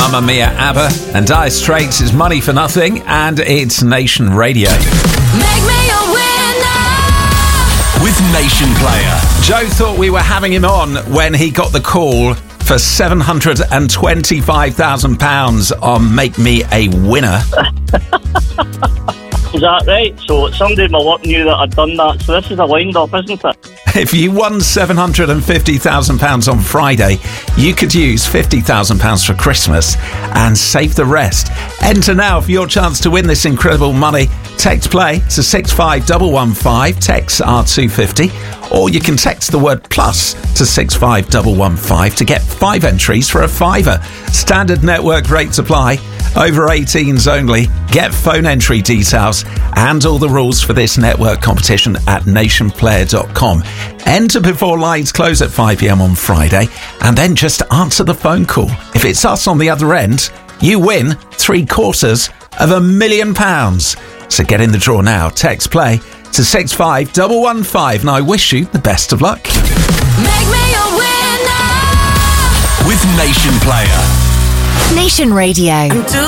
Mamma Mia, ABBA, and Dire Straits is Money for Nothing, and it's Nation Radio. Make me a winner with Nation Player. Joe thought we were having him on when he got the call for £725,000 on Make Me a Winner. Is that right? So somebody in my work knew that I'd done that, so this is a wind-up, isn't it? If you won £750,000 on Friday, you could use £50,000 for Christmas and save the rest. Enter now for your chance to win this incredible money. Text play to 65115, text R250, or you can text the word plus to 65115 to get 5 entries for a £5. Standard network rates apply. Over 18s only. Get phone entry details and all the rules for this network competition at nationplayer.com. Enter before lines close at 5 p.m. on Friday, and then just answer the phone call. If it's us on the other end, you win £750,000. So get in the draw now. Text play to 65115, and I wish you the best of luck. Make me a winner with Nation Player. Nation Radio.